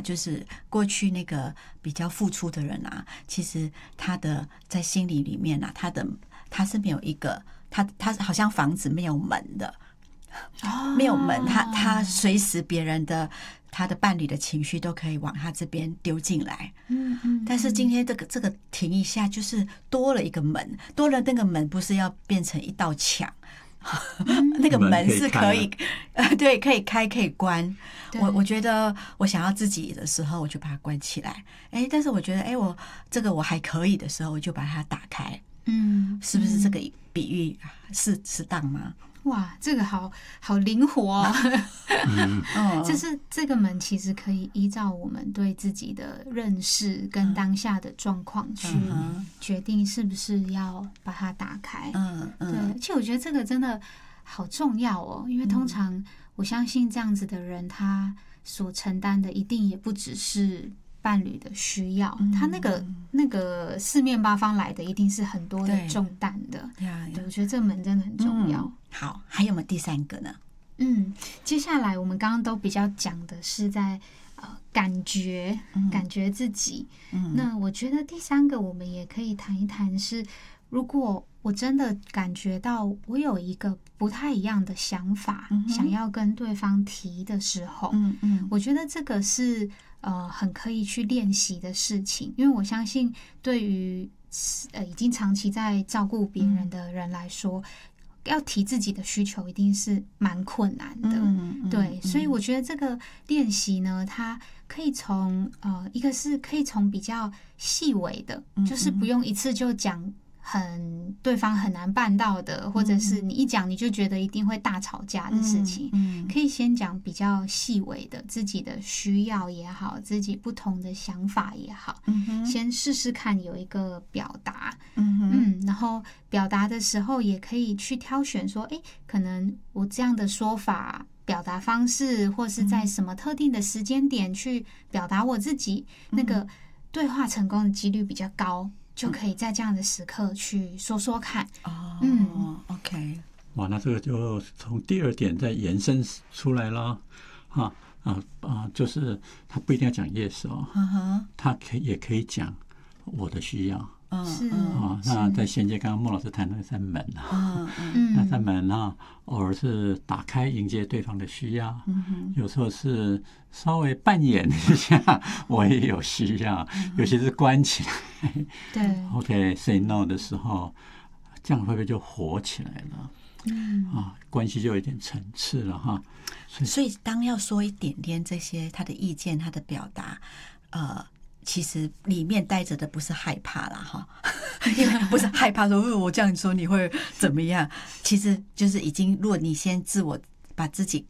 就是过去那个比较付出的人啊，其实他的在心里里面啊，他是没有一个他好像房子没有门的，没有门，他随时别人的他的伴侣的情绪都可以往他这边丢进来。但是今天这个停一下，就是多了一个门，多了那个门不是要变成一道墙。那个门是可以，对，可以开可以关。我觉得我想要自己的时候，我就把它关起来。但是我觉得，我这个我还可以的时候，我就把它打开。是不是这个比喻是适当吗？ 哇，这个好灵活哦！就是这个门其实可以依照我们对自己的认识跟当下的状况去决定是不是要把它打开。对，而且我觉得这个真的好重要哦，因为通常我相信这样子的人，他所承担的一定也不只是伴侣的需要，他那个四面八方来的一定是很多的重担的。对，我觉得这个门真的很重要。 好，还有没有第三个呢？ 接下来我们刚刚都比较讲的是在感觉自己。那我觉得第三个我们也可以谈一谈是，如果我真的感觉到我有一个不太一样的想法，想要跟对方提的时候，我觉得这个是很可以去练习的事情，因为我相信对于已经长期在照顾别人的人来说，要提自己的需求一定是蛮困难的。对，所以我觉得这个练习呢，它可以从一个是可以从比较细微的，就是不用一次就讲对方很难办到的，或者是你一讲你就觉得一定会大吵架的事情，可以先讲比较细微的自己的需要也好，自己不同的想法也好，先试试看有一个表达，然后表达的时候也可以去挑选说，可能我这样的说法表达方式，或是在什么特定的时间点去表达我自己，那个对话成功的几率比较高，就可以在这样的时刻去说说看。 OK， 哇，那这个就从第二点再延伸出来了，就是他不一定要讲 yes 他也可以讲我的需要。那在衔接刚刚孟老师谈的在门那在门偶尔是打开迎接对方的需要，有时候是稍微扮演一下我也有需要，尤其是关起来， 对 OK say no 的时候，这样会不会就活起来了？关系就有点层次了哈。 所以当要说一点点这些他的意见，他的表达，其实里面带着的不是害怕啦哈，因为不是害怕说我这样说你会怎么样，其实就是已经，如果你先自我把自己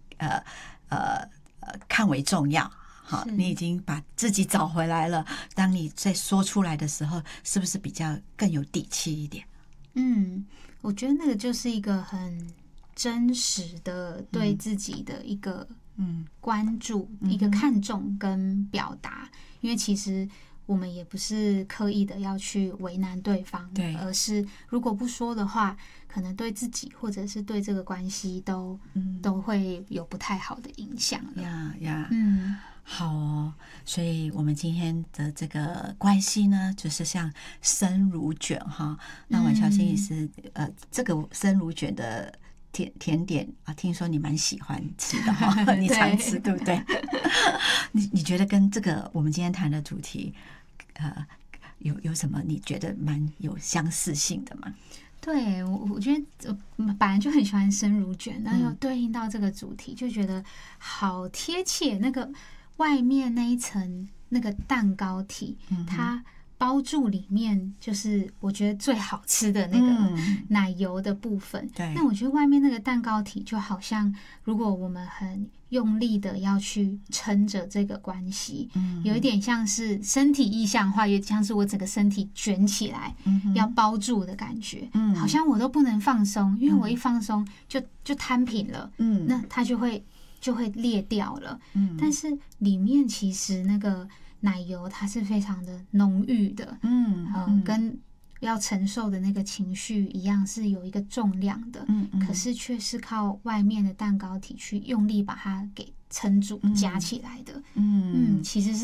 看为重要，好，你已经把自己找回来了，当你在说出来的时候，是不是比较更有底气一点？ 我觉得那个就是一个很真实的对自己的一个关注，一个看重跟表达，因为其实我们也不是刻意的要去为难对方，对，而是如果不说的话，可能对自己或者是对这个关系都会有不太好的影响了。 好哦，所以我们今天的这个关系呢，就是像生乳卷哈。那婉乔心理师，这个生乳卷的甜点啊，听说你蛮喜欢吃的哈，你常吃对不对？你觉得跟这个我们今天谈的主题，有什么你觉得蛮有相似性的吗？ 对，我觉得本来就很喜欢生乳卷，然后又对应到这个主题，就觉得好贴切。那个外面那一层那个蛋糕体，它包住里面就是我觉得最好吃的那个奶油的部分。那我觉得外面那个蛋糕体就好像，如果我们很用力的要去撑着这个关系，有一点像是身体意象化，有点像是我整个身体卷起来，要包住的感觉，好像我都不能放松，因为我一放松就摊平了，那它就会裂掉了。但是里面其实那个奶油它是非常的浓郁的，跟要承受的那个情绪一样，是有一个重量的，可是却是靠外面的蛋糕体去用力把它给撑住夹起来的，其实是